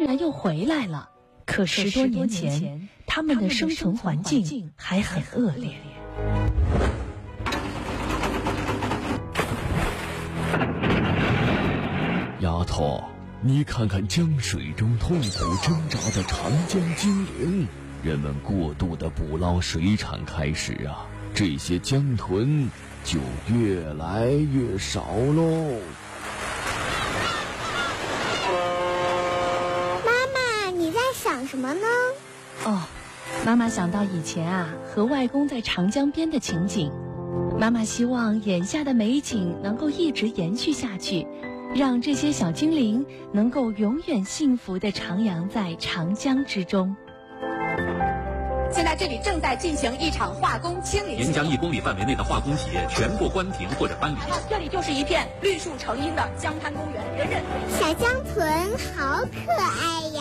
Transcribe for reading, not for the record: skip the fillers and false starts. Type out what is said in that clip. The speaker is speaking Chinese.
然又回来了。可10多年前，他们的生存环境还很恶劣。 丫头，你看看江水中痛苦挣扎的长江精灵，人们过度的捕捞水产开始啊，这些江豚就越来越少喽。 妈妈，你在想什么呢？ 妈妈想到以前啊，和外公在长江边的情景。妈妈希望眼下的美景能够一直延续下去，让这些小精灵能够永远幸福地徜徉在长江之中。 现在这里正在进行一场化工清理， 沿江1公里范围内的化工企业全部关停或者搬离。 这里就是一片绿树成荫的江滩公园，人人小江豚好可爱